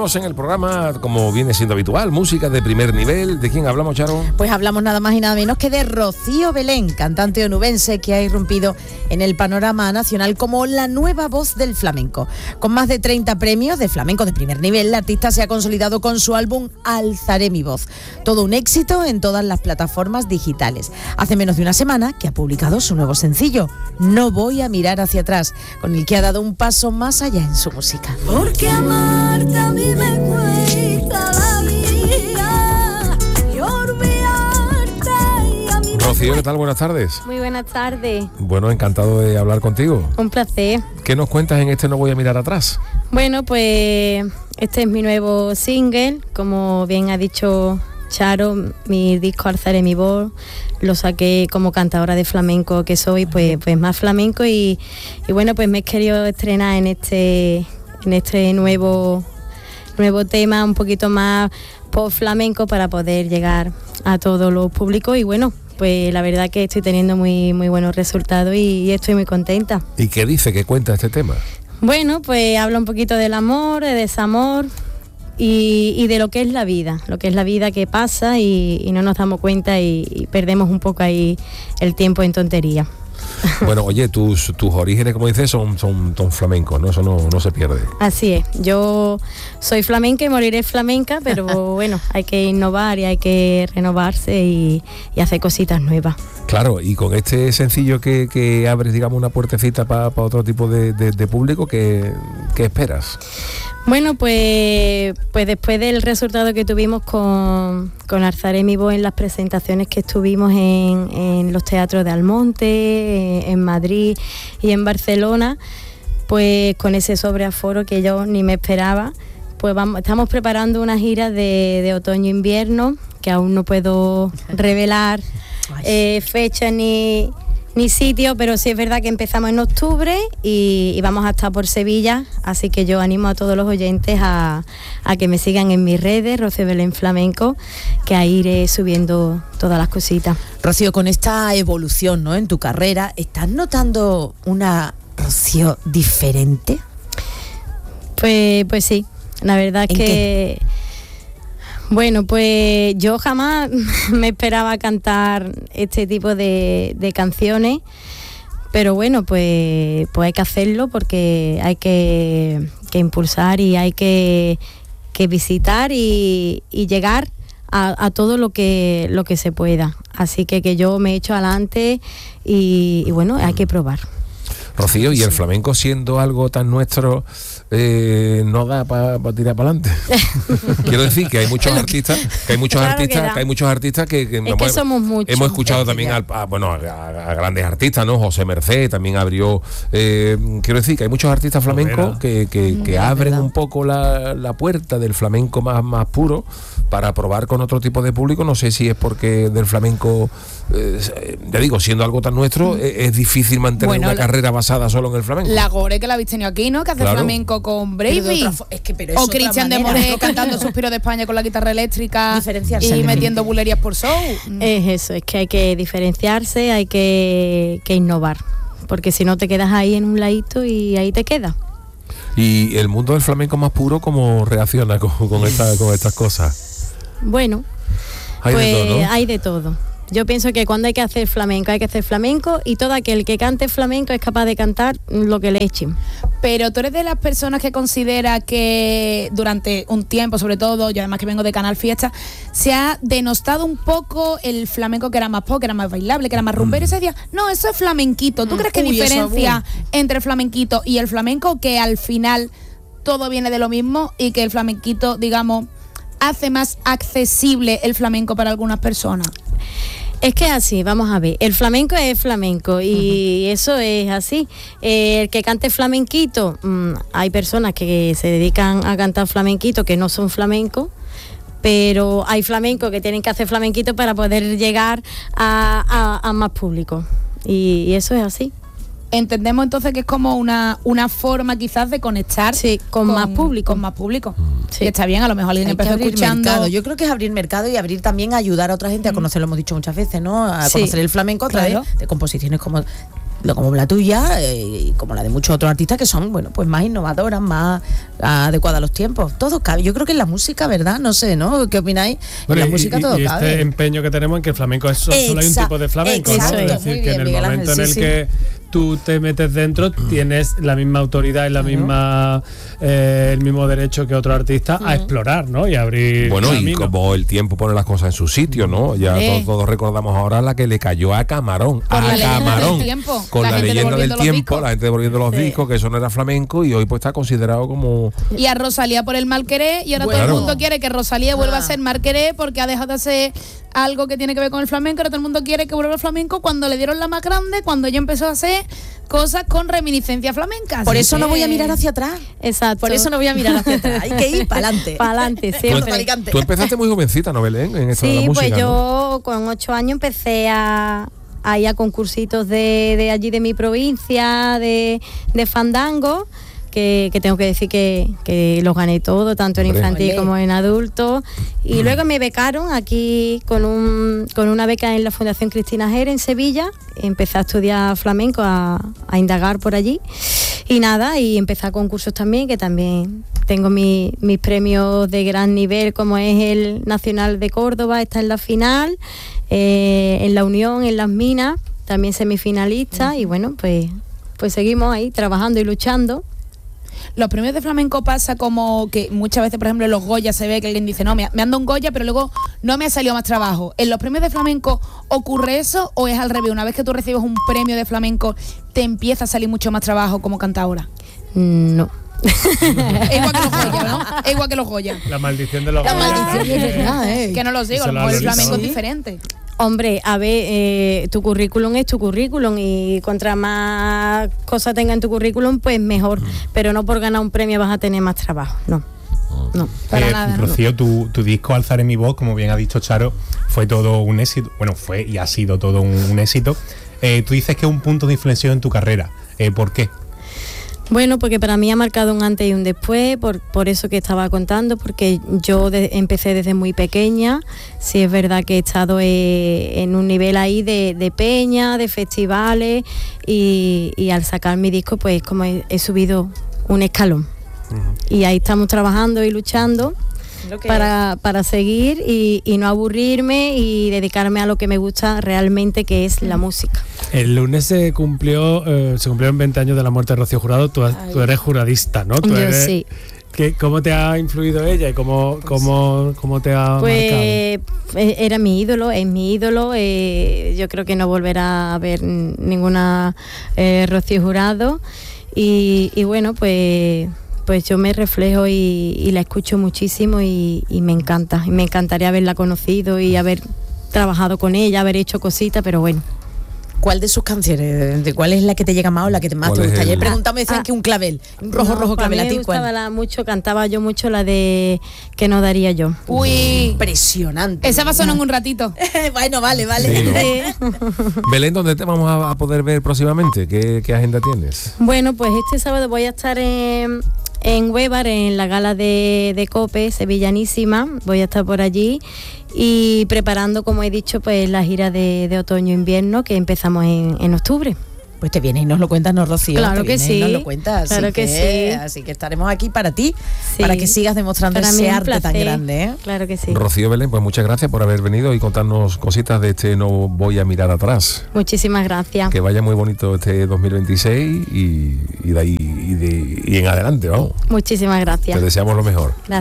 tenemos en el programa, como viene siendo habitual, música de primer nivel. ¿De quién hablamos, Charo? Pues hablamos nada más y nada menos que de Rocío Belén, cantante onubense que ha irrumpido en el panorama nacional como la nueva voz del flamenco. Con más de 30 premios de flamenco de primer nivel, la artista se ha consolidado con su álbum Alzaré mi voz. Todo un éxito en todas las plataformas digitales. Hace menos de una semana que ha publicado su nuevo sencillo, No voy a mirar hacia atrás, con el que ha dado un paso más allá en su música. Porque amarte a mí me cuesta la vida y olvidarte a mí. Rocío, ¿qué tal? Buenas tardes. Muy buenas tardes. Bueno, encantado de hablar contigo. Un placer. ¿Qué nos cuentas en este No voy a mirar atrás? Bueno, pues este es mi nuevo single, como bien ha dicho Charo, mi disco Alzaré mi voz, lo saqué como cantadora de flamenco que soy, pues más flamenco y bueno, pues me he querido estrenar en este nuevo tema, un poquito más pop flamenco para poder llegar a todos los públicos y bueno, pues la verdad que estoy teniendo muy buenos resultados y estoy muy contenta. ¿Y qué dice, qué cuenta este tema? Bueno, pues habla un poquito del amor, de desamor y de lo que es la vida que pasa y no nos damos cuenta y perdemos un poco ahí el tiempo en tontería. Bueno, oye, tus orígenes, como dices, son flamencos, ¿no? Eso no se pierde. Así es, yo soy flamenca y moriré flamenca, pero bueno, hay que innovar y hay que renovarse y hacer cositas nuevas. Claro, y con este sencillo que abres, digamos, una puertecita para otro tipo de público, ¿qué esperas? Bueno, pues después del resultado que tuvimos con Alzaré mi voz en las presentaciones que estuvimos en los teatros de Almonte, en Madrid y en Barcelona, pues con ese sobreaforo que yo ni me esperaba, pues estamos preparando una gira de otoño-invierno, que aún no puedo revelar fecha ni sitio, pero sí es verdad que empezamos en octubre y vamos a estar por Sevilla, así que yo animo a todos los oyentes a que me sigan en mis redes, Rocío Belén Flamenco, que ahí iré subiendo todas las cositas. Rocío, con esta evolución, ¿no?, en tu carrera, ¿estás notando una Rocío diferente? Pues sí, la verdad es que... ¿Qué? Bueno, pues yo jamás me esperaba cantar este tipo de canciones, pero bueno, pues hay que hacerlo porque hay que impulsar y hay que visitar y llegar a todo lo que se pueda. Así que yo me echo adelante y bueno, hay que probar. Rocío, ¿y el flamenco siendo algo tan nuestro no da para tirar para adelante? Quiero decir que hay muchos artistas, que es que somos muchos. Hemos escuchado también a grandes artistas, ¿no? José Merced también abrió. Quiero decir que hay muchos artistas flamencos que abren un poco la puerta del flamenco más puro para probar con otro tipo de público. No sé si es porque del flamenco, ya digo, siendo algo tan nuestro, es difícil mantener una carrera basada solo en el flamenco. La Gore que la habéis tenido aquí, ¿no? Que hace flamenco con Bravey. O Cristian de Moré cantando Suspiro de España con la guitarra eléctrica y metiendo bulerías por show. Es eso, es que hay que diferenciarse, hay que innovar, porque si no te quedas ahí en un ladito y ahí te quedas. ¿Y el mundo del flamenco más puro cómo reacciona con estas cosas? Bueno, hay de todo. Yo pienso que cuando hay que hacer flamenco y todo aquel que cante flamenco es capaz de cantar lo que le echen. Pero tú eres de las personas que considera que durante un tiempo, sobre todo, yo además que vengo de Canal Fiesta, se ha denostado un poco el flamenco, que era más pop, que era más bailable, que era más rumbero, y se decía, no, eso es flamenquito. ¿Tú crees que diferencia entre el flamenquito y el flamenco, que al final todo viene de lo mismo y que el flamenquito, digamos, hace más accesible el flamenco para algunas personas? Es que así, vamos a ver, el flamenco es flamenco y eso es así. El que cante flamenquito, hay personas que se dedican a cantar flamenquito que no son flamencos, pero hay flamencos que tienen que hacer flamenquito para poder llegar a más público y eso es así. Entendemos entonces que es como una forma quizás de conectar con más público. Sí. Y está bien, a lo mejor alguien empezó escuchando. Mercado. Yo creo que es abrir mercado y abrir también a ayudar a otra gente a conocer, lo hemos dicho muchas veces, ¿no? A conocer el flamenco a través de composiciones como la tuya y como la de muchos otros artistas que son, bueno, pues más innovadoras, más adecuada a los tiempos. Todo cabe. Yo creo que en la música, ¿verdad? No sé, ¿no? ¿Qué opináis? Bueno, en la música todo y cabe. este empeño que tenemos en que el flamenco es solo hay un tipo de flamenco, ¿no? Exacto, Es decir, muy que bien, en el Miguel momento Ángel, en el sí, que tú te metes dentro, tienes la misma autoridad y la misma el mismo derecho que otro artista a explorar, ¿no? Y abrir Bueno, y camino. como el tiempo pone las cosas en su sitio, ¿no? Ya todos recordamos ahora la que le cayó a Camarón. Por la A leyenda Camarón. del tiempo. Con La la gente leyenda del devolviendo los tiempo, discos. la gente devolviendo los discos, que eso no era flamenco, y hoy pues está considerado como... Y a Rosalía por el mal querer, y ahora todo Bueno. el mundo quiere que Rosalía vuelva a ser mal querer porque ha dejado de hacer algo que tiene que ver con el flamenco. Ahora todo el mundo quiere que vuelva al flamenco cuando le dieron la más grande, cuando ella empezó a hacer cosas con reminiscencias flamencas. Por Así eso no que- voy a mirar hacia atrás. Exacto. Por eso no voy a mirar hacia atrás. Hay que ir para adelante. Para adelante, siempre. Tú empezaste muy jovencita, ¿no, Belén? En esto de la Sí, música, pues ¿no? yo con 8 años empecé a ir a concursitos de allí de mi provincia, de fandango, que tengo que decir que los gané todo, tanto en Hombre. infantil Olé. como en adultos. Y luego me becaron aquí con una beca en la Fundación Cristina Jere en Sevilla. Empecé a estudiar flamenco, a indagar por allí. Y nada, y empecé a concursos también, que también tengo mis premios de gran nivel, como es el Nacional de Córdoba, está en la final, en la Unión, en las Minas, también semifinalista, y bueno, pues seguimos ahí trabajando y luchando. Los premios de flamenco pasa como que muchas veces, por ejemplo, en los Goya se ve que alguien dice, no, me ando un Goya, pero luego no me ha salido más trabajo. ¿En los premios de flamenco ocurre eso o es al revés? Una vez que tú recibes un premio de flamenco, ¿te empieza a salir mucho más trabajo como cantadora? No. Es igual que los Goya, ¿no? Es igual que los Goya. La maldición de los La Goya, maldición ¿no? es verdad, Que no lo digo, a Eso lo lo mejor el has visto, flamenco ¿no? es diferente. Hombre, a ver, tu currículum es tu currículum y contra más cosas tenga en tu currículum, pues mejor. Pero no por ganar un premio vas a tener más trabajo, no. No. Para nada. Rocío, tu disco Alzaré mi voz, como bien ha dicho Charo, fue todo un éxito. Bueno, fue y ha sido todo un éxito. Tú dices que es un punto de inflexión en tu carrera. ¿Por qué? Bueno, porque para mí ha marcado un antes y un después, por eso que estaba contando, porque yo empecé desde muy pequeña. Sí es verdad que he estado en un nivel ahí de peña, de festivales, y al sacar mi disco, pues como he subido un escalón. Y ahí estamos trabajando y luchando para seguir y no aburrirme y dedicarme a lo que me gusta realmente, que es la música. El lunes se cumplieron 20 años de la muerte de Rocío Jurado. Tú eres juradista, ¿no? Tú Yo eres, sí. ¿Cómo te ha influido ella y cómo te ha marcado? Pues era mi ídolo, es mi ídolo. Yo creo que no volverá a ver ninguna Rocío Jurado. Y bueno, pues yo me reflejo y la escucho muchísimo y me encanta. Y me encantaría haberla conocido y haber trabajado con ella, haber hecho cositas, pero bueno. ¿Cuál de sus canciones? ¿De cuál es la que te llega más o la que más ¿Cuál te es gusta? el- Ayer preguntamos y decían que un clavel, un rojo para clavel. mí ¿A ti me gustaba cuál? cantaba yo mucho la de Que no daría yo. Uy, Impresionante. esa va a sonar en un ratito. Bueno, vale. Sí, ¿no? Belén, ¿dónde te vamos a poder ver próximamente? ¿Qué agenda tienes? Bueno, pues este sábado voy a estar en Huévar, en la gala de COPE, Sevillanísima. Voy a estar por allí y preparando, como he dicho, pues la gira de otoño-invierno que empezamos en octubre. Pues te vienes y nos lo cuentas, ¿no, Rocío? Claro Te que vienes y sí. nos lo cuentas. Claro así que sí. Así que estaremos aquí para ti, Sí. para que sigas demostrando Para mí ese es un arte tan placer. grande, ¿eh? Claro que sí. Rocío, Belén, pues muchas gracias por haber venido y contarnos cositas de este No Voy a Mirar Atrás. Muchísimas gracias. Que vaya muy bonito este 2026 y de ahí y en adelante, vamos. Muchísimas gracias. Te deseamos lo mejor. Gracias.